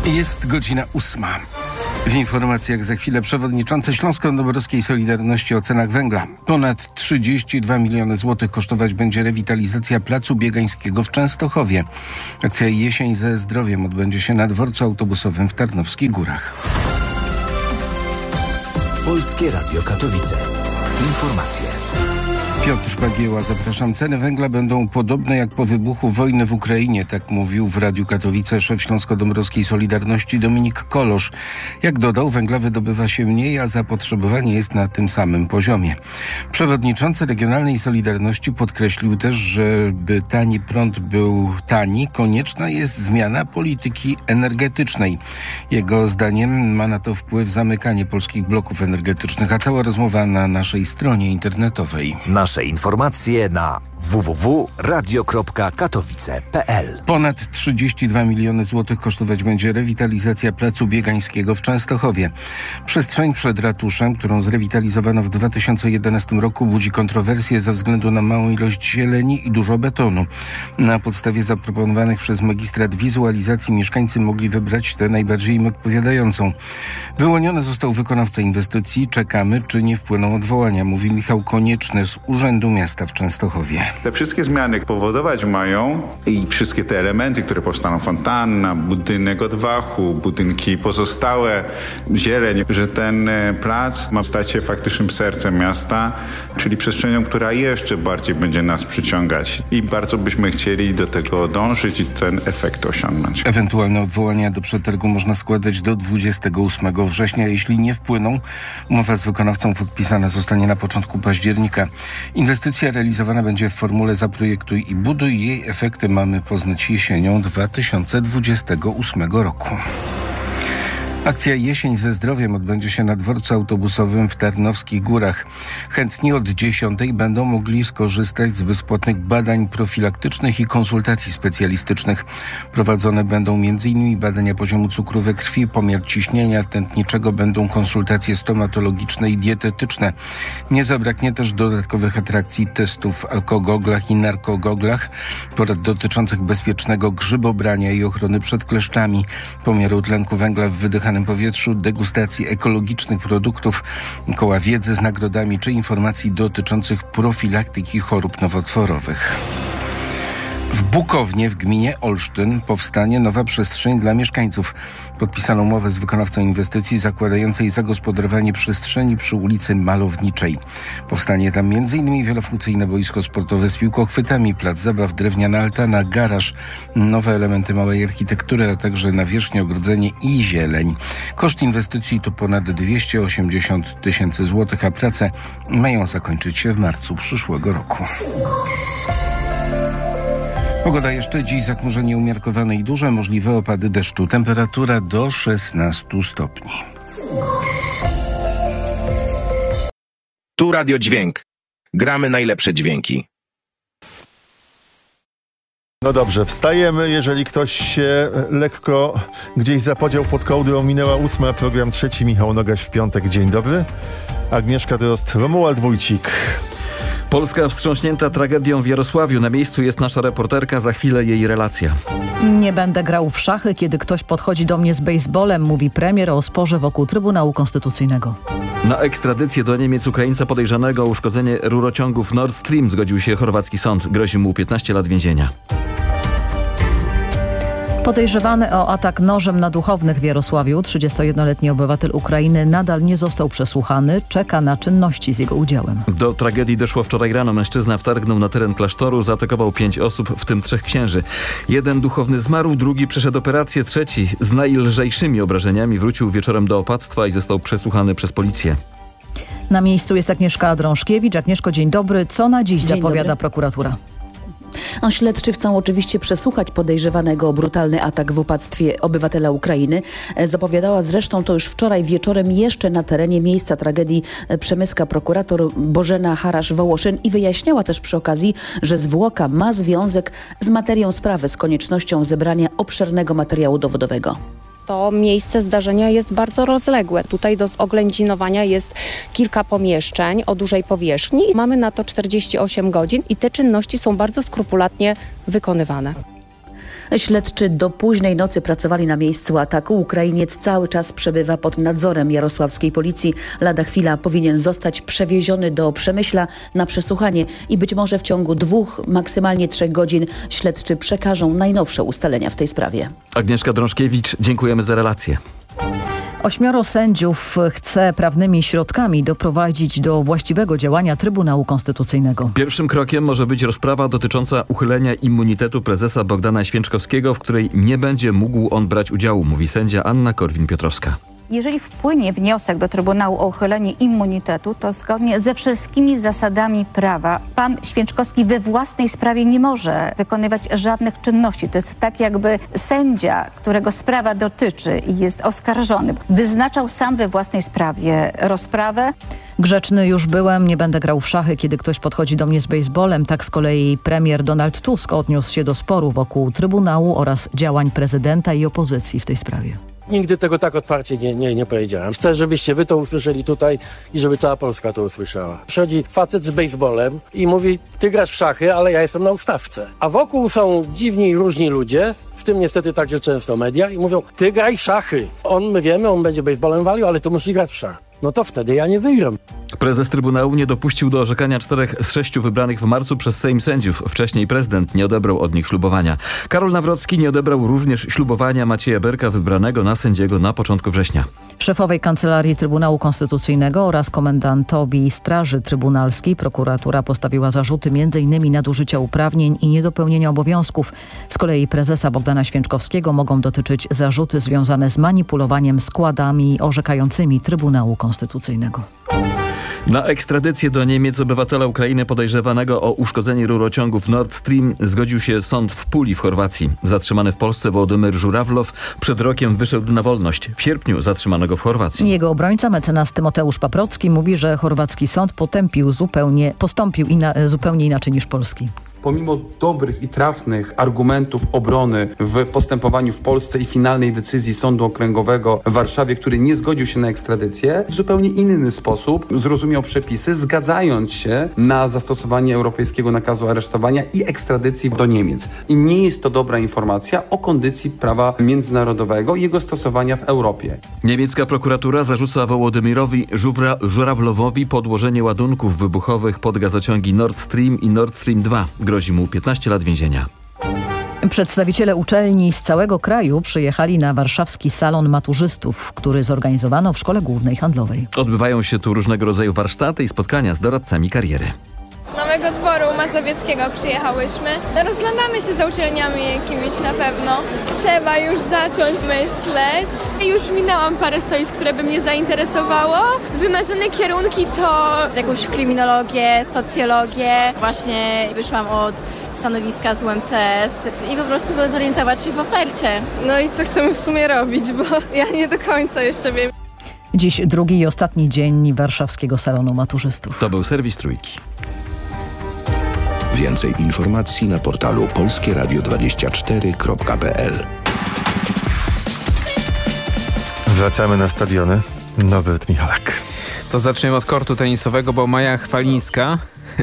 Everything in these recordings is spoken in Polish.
Jest godzina 8. W informacjach za chwilę przewodniczący Śląsko-Dąbrowskiej Solidarności o cenach węgla. Ponad 32 miliony złotych kosztować będzie rewitalizacja placu Biegańskiego w Częstochowie. Akcja Jesień ze zdrowiem odbędzie się na dworcu autobusowym w Tarnowskich Górach. Polskie Radio Katowice. Informacje. Piotr Bagieła, zapraszam. Ceny węgla będą podobne jak po wybuchu wojny w Ukrainie, tak mówił w Radiu Katowice szef Śląsko-Dąbrowskiej Solidarności Dominik Kolosz. Jak dodał, węgla wydobywa się mniej, a zapotrzebowanie jest na tym samym poziomie. Przewodniczący Regionalnej Solidarności podkreślił też, że by tani prąd był tani, konieczna jest zmiana polityki energetycznej. Jego zdaniem ma na to wpływ zamykanie polskich bloków energetycznych, a cała rozmowa na naszej stronie internetowej. Nasze informacje na www.radio.katowice.pl. Ponad 32 miliony złotych kosztować będzie rewitalizacja placu Biegańskiego w Częstochowie. Przestrzeń przed ratuszem, którą zrewitalizowano w 2011 roku, budzi kontrowersje ze względu na małą ilość zieleni i dużo betonu. Na podstawie zaproponowanych przez magistrat wizualizacji mieszkańcy mogli wybrać tę najbardziej im odpowiadającą. Wyłoniony został wykonawca inwestycji. Czekamy, czy nie wpłyną odwołania, mówi Michał Konieczny z Urzędu Miasta w Częstochowie. Te wszystkie zmiany powodować mają i wszystkie te elementy, które powstaną, fontanna, budynek odwachu, budynki pozostałe, zieleń, że ten plac ma stać się faktycznym sercem miasta, czyli przestrzenią, która jeszcze bardziej będzie nas przyciągać. I bardzo byśmy chcieli do tego dążyć i ten efekt osiągnąć. Ewentualne odwołania do przetargu można składać do 28 września. Jeśli nie wpłyną, umowa z wykonawcą podpisana zostanie na początku października. Inwestycja realizowana będzie w formule zaprojektuj i buduj. Jej efekty mamy poznać jesienią 2028 roku. Akcja Jesień ze zdrowiem odbędzie się na dworcu autobusowym w Tarnowskich Górach. Chętni od 10 będą mogli skorzystać z bezpłatnych badań profilaktycznych i konsultacji specjalistycznych. Prowadzone będą m.in. badania poziomu cukru we krwi, pomiar ciśnienia tętniczego, będą konsultacje stomatologiczne i dietetyczne. Nie zabraknie też dodatkowych atrakcji, testów w alkogoglach i narkogoglach, porad dotyczących bezpiecznego grzybobrania i ochrony przed kleszczami, pomiaru tlenku węgla w wydychanym powietrzu, degustacji ekologicznych produktów, koła wiedzy z nagrodami czy informacji dotyczących profilaktyki chorób nowotworowych. W Bukownie w gminie Olsztyn powstanie nowa przestrzeń dla mieszkańców. Podpisano umowę z wykonawcą inwestycji zakładającej zagospodarowanie przestrzeni przy ulicy Malowniczej. Powstanie tam m.in. wielofunkcyjne boisko sportowe z piłkochwytami, plac zabaw, drewniana altana, garaż, nowe elementy małej architektury, a także nawierzchnie, ogrodzenie i zieleń. Koszt inwestycji to ponad 280 tysięcy złotych, a prace mają zakończyć się w marcu przyszłego roku. Pogoda jeszcze dziś, zachmurzenie umiarkowane i duże, możliwe opady deszczu. Temperatura do 16 stopni. Tu Radio Dźwięk. Gramy najlepsze dźwięki. No dobrze, wstajemy. Jeżeli ktoś się lekko gdzieś zapodział pod kołdrą, minęła 8, program 3, Michał Nogaś w piątek. Dzień dobry. Agnieszka Drozd, Romuald Wójcik. Polska wstrząśnięta tragedią w Jarosławiu. Na miejscu jest nasza reporterka, za chwilę jej relacja. Nie będę grał w szachy, kiedy ktoś podchodzi do mnie z bejsbolem, mówi premier o sporze wokół Trybunału Konstytucyjnego. Na ekstradycję do Niemiec Ukraińca podejrzanego o uszkodzenie rurociągów Nord Stream zgodził się chorwacki sąd. Grozi mu 15 lat więzienia. Podejrzewany o atak nożem na duchownych w Jarosławiu, 31-letni obywatel Ukrainy nadal nie został przesłuchany. Czeka na czynności z jego udziałem. Do tragedii doszło wczoraj rano. Mężczyzna wtargnął na teren klasztoru, zaatakował 5 osób, w tym 3 księży. Jeden duchowny zmarł, drugi przeszedł operację, trzeci z najlżejszymi obrażeniami wrócił wieczorem do opactwa i został przesłuchany przez policję. Na miejscu jest Agnieszka Drążkiewicz. Agnieszko, dzień dobry. Co na dziś zapowiada prokuratura? Śledczy chcą oczywiście przesłuchać podejrzewanego o brutalny atak w opactwie obywatela Ukrainy. Zapowiadała zresztą to już wczoraj wieczorem jeszcze na terenie miejsca tragedii przemyska prokurator Bożena Harasz-Wołoszyn i wyjaśniała też przy okazji, że zwłoka ma związek z materią sprawy, z koniecznością zebrania obszernego materiału dowodowego. To miejsce zdarzenia jest bardzo rozległe. Tutaj do zoględzinowania jest kilka pomieszczeń o dużej powierzchni. Mamy na to 48 godzin i te czynności są bardzo skrupulatnie wykonywane. Śledczy do późnej nocy pracowali na miejscu ataku. Ukrainiec cały czas przebywa pod nadzorem jarosławskiej policji. Lada chwila powinien zostać przewieziony do Przemyśla na przesłuchanie i być może w ciągu 2, maksymalnie 3 godzin śledczy przekażą najnowsze ustalenia w tej sprawie. Agnieszka Drążkiewicz, dziękujemy za relację. 8 sędziów chce prawnymi środkami doprowadzić do właściwego działania Trybunału Konstytucyjnego. Pierwszym krokiem może być rozprawa dotycząca uchylenia immunitetu prezesa Bogdana Święczkowskiego, w której nie będzie mógł on brać udziału, mówi sędzia Anna Korwin-Piotrowska. Jeżeli wpłynie wniosek do Trybunału o uchylenie immunitetu, to zgodnie ze wszystkimi zasadami prawa pan Święczkowski we własnej sprawie nie może wykonywać żadnych czynności. To jest tak, jakby sędzia, którego sprawa dotyczy i jest oskarżony, wyznaczał sam we własnej sprawie rozprawę. Grzeczny już byłem, nie będę grał w szachy, kiedy ktoś podchodzi do mnie z bejsbolem. Tak z kolei premier Donald Tusk odniósł się do sporu wokół Trybunału oraz działań prezydenta i opozycji w tej sprawie. Nigdy tego tak otwarcie nie powiedziałem. Chcę, żebyście wy to usłyszeli tutaj i żeby cała Polska to usłyszała. Przychodzi facet z bejsbolem i mówi: ty grasz w szachy, ale ja jestem na ustawce. A wokół są dziwni i różni ludzie, w tym niestety także często media, i mówią: ty graj w szachy. My wiemy, on będzie bejsbolem walił, ale to musi grać w szachy. No to wtedy ja nie wygram. Prezes Trybunału nie dopuścił do orzekania 4 z 6 wybranych w marcu przez Sejm sędziów. Wcześniej prezydent nie odebrał od nich ślubowania. Karol Nawrocki nie odebrał również ślubowania Macieja Berka, wybranego na sędziego na początku września. Szefowej Kancelarii Trybunału Konstytucyjnego oraz komendantowi Straży Trybunalskiej prokuratura postawiła zarzuty m.in. nadużycia uprawnień i niedopełnienia obowiązków. Z kolei prezesa Bogdana Święczkowskiego mogą dotyczyć zarzuty związane z manipulowaniem składami orzekającymi Trybunału Konstytucyjnego. Na ekstradycję do Niemiec obywatela Ukrainy podejrzewanego o uszkodzenie rurociągów Nord Stream zgodził się sąd w Puli w Chorwacji. Zatrzymany w Polsce Wołodymyr Żurawlow przed rokiem wyszedł na wolność. W sierpniu zatrzymano go w Chorwacji. Jego obrońca, mecenas Tymoteusz Paprocki, mówi, że chorwacki sąd postąpił zupełnie inaczej niż polski. Pomimo dobrych i trafnych argumentów obrony w postępowaniu w Polsce i finalnej decyzji Sądu Okręgowego w Warszawie, który nie zgodził się na ekstradycję, w zupełnie inny sposób zrozumiał przepisy, zgadzając się na zastosowanie europejskiego nakazu aresztowania i ekstradycji do Niemiec. I nie jest to dobra informacja o kondycji prawa międzynarodowego i jego stosowania w Europie. Niemiecka prokuratura zarzuca Wołodymyrowi Żurawlowowi podłożenie ładunków wybuchowych pod gazociągi Nord Stream i Nord Stream 2. Grozi mu 15 lat więzienia. Przedstawiciele uczelni z całego kraju przyjechali na warszawski salon maturzystów, który zorganizowano w Szkole Głównej Handlowej. Odbywają się tu różnego rodzaju warsztaty i spotkania z doradcami kariery. Z Nowego Dworu Mazowieckiego przyjechałyśmy. Rozglądamy się za uczelniami jakimiś na pewno. Trzeba już zacząć myśleć. Już minęłam parę stoisk, które by mnie zainteresowało. Wymarzone kierunki to jakąś kryminologię, socjologię. Właśnie wyszłam od stanowiska z UMCS i po prostu zorientować się w ofercie. No i co chcemy w sumie robić, bo ja nie do końca jeszcze wiem. Dziś drugi i ostatni dzień warszawskiego salonu maturzystów. To był serwis Trójki. Więcej informacji na portalu polskieradio24.pl. Wracamy na stadiony. Norbert Michalak. To zaczniemy od kortu tenisowego, bo Maja Chwalińska...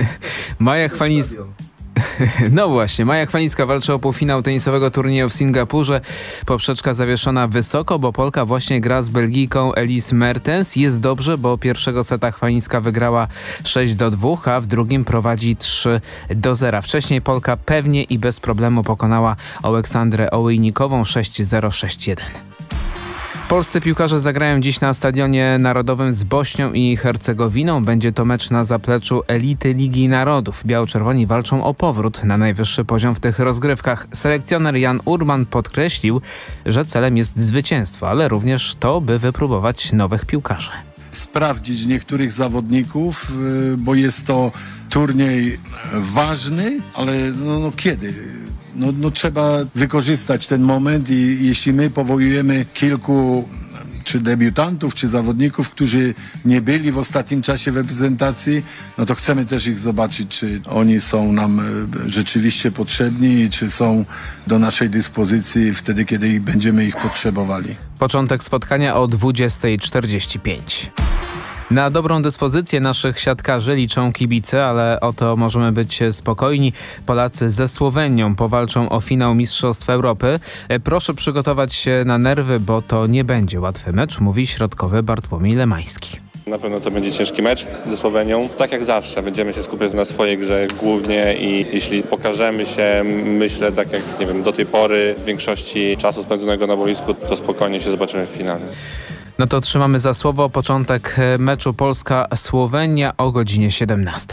No właśnie, Maja Chwalińska walczy o półfinał tenisowego turnieju w Singapurze. Poprzeczka zawieszona wysoko, bo Polka właśnie gra z Belgijką Elise Mertens. Jest dobrze, bo pierwszego seta Chwalińska wygrała 6-2, a w drugim prowadzi 3-0. Wcześniej Polka pewnie i bez problemu pokonała Aleksandrę Ołejnikową 6-0, 6-1. Polscy piłkarze zagrają dziś na Stadionie Narodowym z Bośnią i Hercegowiną. Będzie to mecz na zapleczu elity Ligi Narodów. Biało-czerwoni walczą o powrót na najwyższy poziom w tych rozgrywkach. Selekcjoner Jan Urban podkreślił, że celem jest zwycięstwo, ale również to, by wypróbować nowych piłkarzy. Sprawdzić niektórych zawodników, bo jest to turniej ważny, ale kiedy? No trzeba wykorzystać ten moment i jeśli my powołujemy kilku czy debiutantów, czy zawodników, którzy nie byli w ostatnim czasie w reprezentacji, no to chcemy też ich zobaczyć, czy oni są nam rzeczywiście potrzebni i czy są do naszej dyspozycji wtedy, kiedy będziemy ich potrzebowali. Początek spotkania o 20:45. Na dobrą dyspozycję naszych siatkarzy liczą kibice, ale o to możemy być spokojni. Polacy ze Słowenią powalczą o finał Mistrzostw Europy. Proszę przygotować się na nerwy, bo to nie będzie łatwy mecz, mówi środkowy Bartłomiej Lemański. Na pewno to będzie ciężki mecz ze Słowenią. Tak jak zawsze, będziemy się skupiać na swojej grze głównie i jeśli pokażemy się, myślę, tak jak do tej pory w większości czasu spędzonego na boisku, to spokojnie się zobaczymy w finale. No to trzymamy za słowo początek meczu Polska-Słowenia o godzinie 17.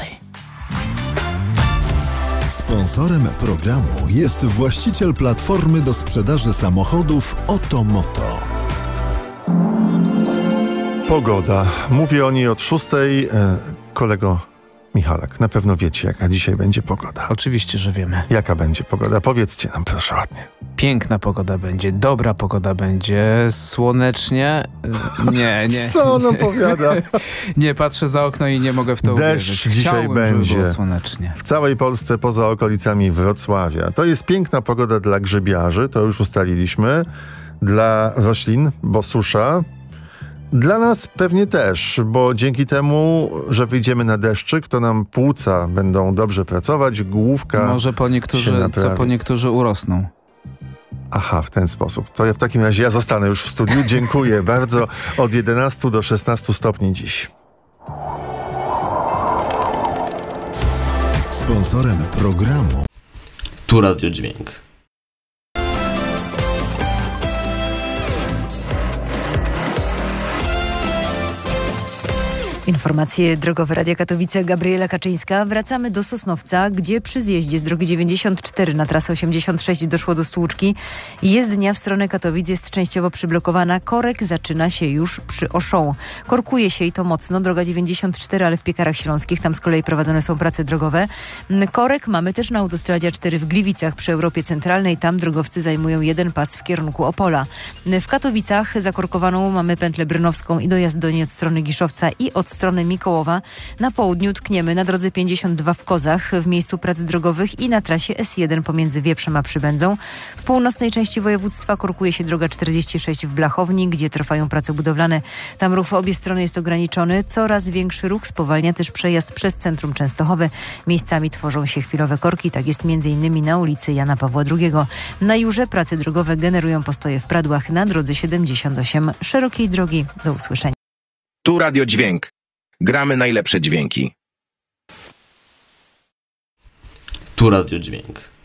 Sponsorem programu jest właściciel platformy do sprzedaży samochodów Otomoto. Pogoda. Mówię o niej od 6. Kolego Michalak, na pewno wiecie, jaka dzisiaj będzie pogoda. Oczywiście, że wiemy. Jaka będzie pogoda? Powiedzcie nam proszę ładnie. Piękna pogoda będzie, dobra pogoda będzie, słonecznie. Nie. Co on opowiada? Nie, patrzę za okno i nie mogę w to uwierzyć. Deszcz dzisiaj będzie. Żeby było słonecznie. W całej Polsce poza okolicami Wrocławia. To jest piękna pogoda dla grzybiarzy, to już ustaliliśmy. Dla roślin, bo susza. Dla nas pewnie też, bo dzięki temu, że wyjdziemy na deszczyk, to nam płuca będą dobrze pracować, główka może niektórzy urosną. Aha, w ten sposób. To ja w takim razie zostanę już w studiu. Dziękuję bardzo. Od 11 do 16 stopni dziś. Sponsorem programu Tu Radio Dźwięk. Informacje drogowe Radia Katowice, Gabriela Kaczyńska. Wracamy do Sosnowca, gdzie przy zjeździe z drogi 94 na trasę 86 doszło do stłuczki. Jezdnia w stronę Katowic jest częściowo przyblokowana. Korek zaczyna się już przy Auchan. Korkuje się i to mocno. Droga 94, ale w Piekarach Śląskich. Tam z kolei prowadzone są prace drogowe. Korek mamy też na autostradzie A4 w Gliwicach przy Europie Centralnej. Tam drogowcy zajmują jeden pas w kierunku Opola. W Katowicach zakorkowaną mamy pętlę brnowską i dojazd do niej od strony Giszowca i od strony Mikołowa. Na południu tkniemy na drodze 52 w Kozach w miejscu prac drogowych i na trasie S1 pomiędzy Wieprzem a Przybędzą. W północnej części województwa korkuje się droga 46 w Blachowni, gdzie trwają prace budowlane. Tam ruch w obie strony jest ograniczony. Coraz większy ruch spowalnia też przejazd przez centrum Częstochowy. Miejscami tworzą się chwilowe korki. Tak jest m.in. na ulicy Jana Pawła II. Na Jurze prace drogowe generują postoje w Pradłach na drodze 78 szerokiej drogi. Do usłyszenia. Tu Radio Dźwięk. Gramy najlepsze dźwięki. Tu Radio Dźwięk.